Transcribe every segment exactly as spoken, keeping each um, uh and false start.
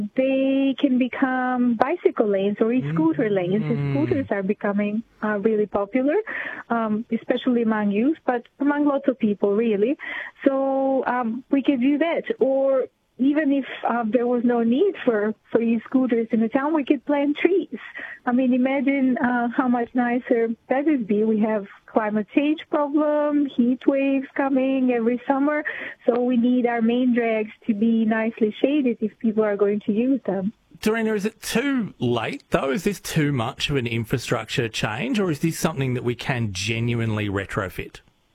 they can become bicycle lanes or e-scooter Mm. lanes. Mm. Scooters are becoming uh, really popular, um, especially among youth, but among lots of people, really. So um, we could do that. Or even if uh, there was no need for, for e-scooters in the town, we could plant trees. I mean, imagine uh, how much nicer that would be. We have climate change problem, heat waves coming every summer, so we need our main drags to be nicely shaded if people are going to use them. Dorina, is it too late, though? Is this too much of an infrastructure change, or is this something that we can genuinely retrofit?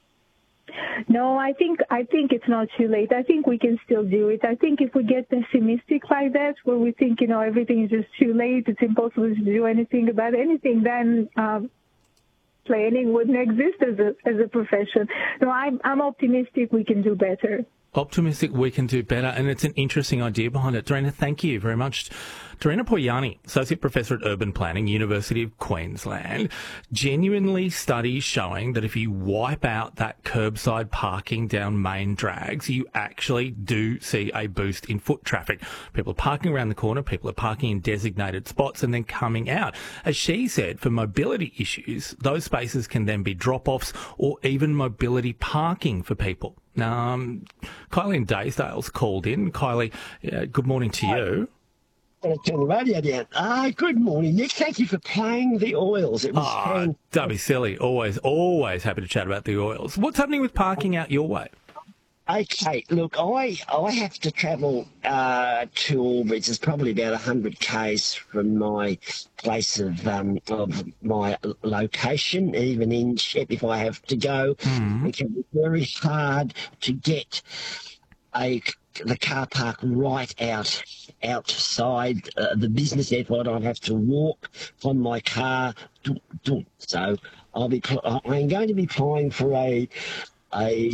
No, I think I think it's not too late. I think we can still do it. I think if we get pessimistic like that, where we think, you know, everything is just too late, it's impossible to do anything about anything, then um, planning wouldn't exist as a as a profession. No, I'm I'm optimistic we can do better. Optimistic we can do better, and it's an interesting idea behind it. Dorina, thank you very much. Dorina Poyani, Associate Professor at Urban Planning, University of Queensland. Genuinely studies showing that if you wipe out that curbside parking down main drags, you actually do see a boost in foot traffic. People are parking around the corner, people are parking in designated spots and then coming out. As she said, for mobility issues, those spaces can then be drop-offs or even mobility parking for people. Um, Kylie in Daysdale's called in. Kylie, uh, good morning to you. I'm going to turn the radio down. Ah, good morning, Nick. Thank you for playing the oils. It was Oh, fun. don't be silly. Always, always happy to chat about the oils. What's happening with parking out your way? Okay, look, I I have to travel uh, to Albridge. It's probably about one hundred kays from my place of um, of my location, even in Shep if I have to go. Mm. It can be very hard to get a the car park right out outside uh, the business airport. I have to walk from my car. So I'll be I'm going to be applying for a a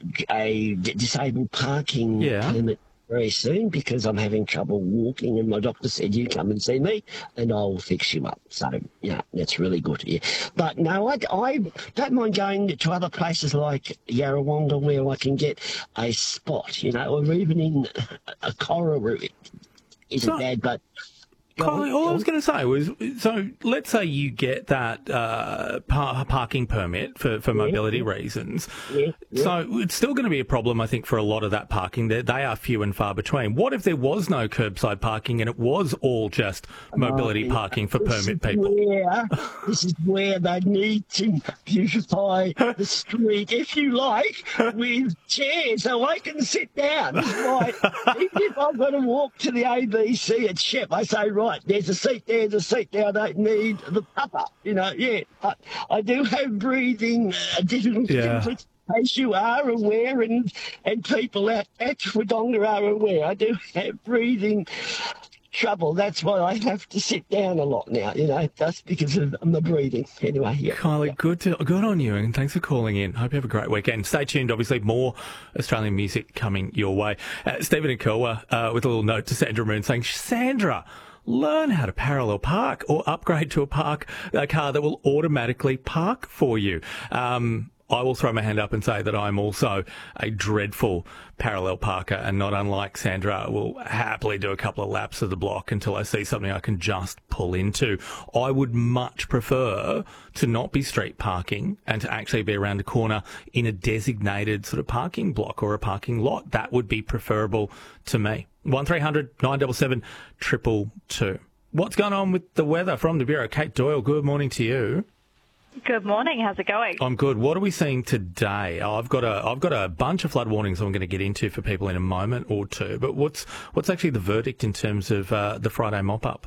a disabled parking Yeah. permit very soon because I'm having trouble walking, and my doctor said, you come and see me and I'll fix you up. So, yeah, that's really good. Yeah. But no, I, I don't mind going to other places like Yarrawonga where I can get a spot, you know, or even in a Cora. It isn't So- bad, but... Kylie, all I was going to say was, so let's say you get that uh, par- parking permit for, for mobility yeah. reasons. Yeah, yeah. So it's still going to be a problem, I think, for a lot of that parking. They, they are few and far between. What if there was no curbside parking and it was all just mobility Oh, parking for this permit is people? Where, this is where they need to beautify the street, if you like, with chairs so I can sit down. This is why, even if I've got to walk to the A B C at Shep, I say, right, there's a seat there, there's a seat there, I don't need the pupper. You know, yeah. I, I do have breathing uh, difficulties. Yeah. As you are aware, and and people at, at Wodonga are aware, I do have breathing trouble. That's why I have to sit down a lot now, you know, just because of the breathing. Anyway, yeah. Kylie, yeah. good to, good on you, and thanks for calling in. Hope you have a great weekend. Stay tuned, obviously, more Australian music coming your way. Uh, Stephen and Kilwa uh, with a little note to Sandra Moon saying, Sandra, learn how to parallel park or upgrade to a park a car that will automatically park for you. Um, I will throw my hand up and say that I'm also a dreadful parallel parker, and not unlike Sandra, will happily do a couple of laps of the block until I see something I can just pull into. I would much prefer to not be street parking and to actually be around the corner in a designated sort of parking block or a parking lot. That would be preferable to me. one three hundred nine seven seven two two two. What's going on with the weather from the Bureau? Kate Doyle, good morning to you. Good morning. How's it going? I'm good. What are we seeing today? Oh, I've got a I've got a bunch of flood warnings I'm going to get into for people in a moment or two. But what's what's actually the verdict in terms of uh, the Friday mop-up?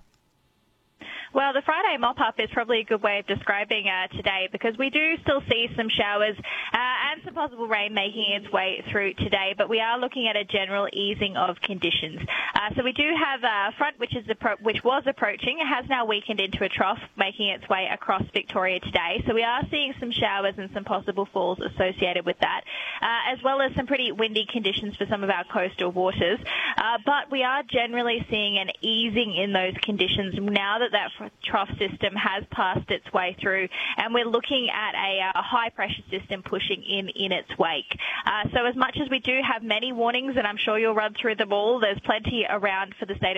Well, the Friday mop-up is probably a good way of describing uh, today, because we do still see some showers uh, and some possible rain making its way through today, but we are looking at a general easing of conditions. Uh, so we do have a front which is appro- which was approaching. It has now weakened into a trough, making its way across Victoria today. So we are seeing some showers and some possible falls associated with that, uh, as well as some pretty windy conditions for some of our coastal waters. Uh, but we are generally seeing an easing in those conditions now that that trough system has passed its way through, and we're looking at a, a high pressure system pushing in in its wake. Uh, so as much as we do have many warnings, and I'm sure you'll run through them all, there's plenty around for the state of